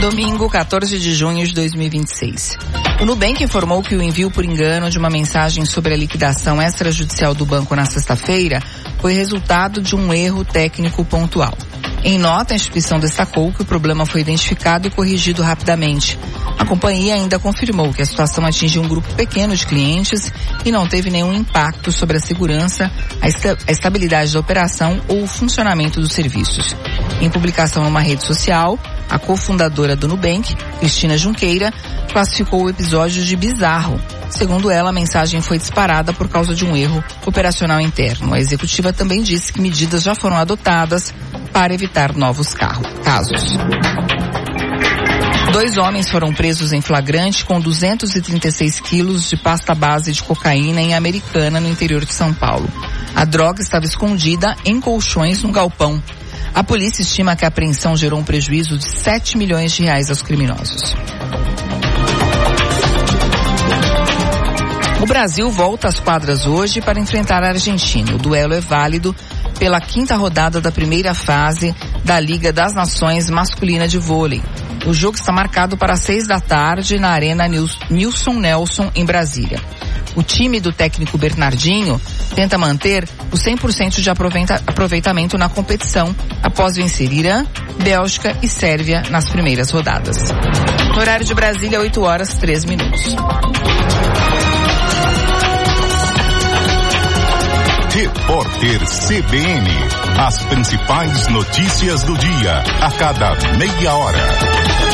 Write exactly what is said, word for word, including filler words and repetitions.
Domingo, quatorze de junho de dois mil e vinte e seis. O Nubank informou que o envio por engano de uma mensagem sobre a liquidação extrajudicial do banco na sexta-feira foi resultado de um erro técnico pontual. Em nota, a instituição destacou que o problema foi identificado e corrigido rapidamente. A companhia ainda confirmou que a situação atingiu um grupo pequeno de clientes e não teve nenhum impacto sobre a segurança, a, esta- a estabilidade da operação ou o funcionamento dos serviços. Em publicação numa rede social, a cofundadora do Nubank, Cristina Junqueira, classificou o episódio de bizarro. Segundo ela, a mensagem foi disparada por causa de um erro operacional interno. A executiva também disse que medidas já foram adotadas para evitar novos carro, casos. Dois homens foram presos em flagrante com duzentos e trinta e seis quilos de pasta base de cocaína em Americana, no interior de São Paulo. A droga estava escondida em colchões no galpão. A polícia estima que a apreensão gerou um prejuízo de sete milhões de reais aos criminosos. O Brasil volta às quadras hoje para enfrentar a Argentina. O duelo é válido pela quinta rodada da primeira fase da Liga das Nações Masculina de Vôlei. O jogo está marcado para seis da tarde na Arena Nilson Nelson, em Brasília. O time do técnico Bernardinho tenta manter o cem por cento de aproveita- aproveitamento na competição após vencer Irã, Bélgica e Sérvia nas primeiras rodadas. No horário de Brasília, oito horas e três minutos. Repórter C B N. As principais notícias do dia, a cada meia hora.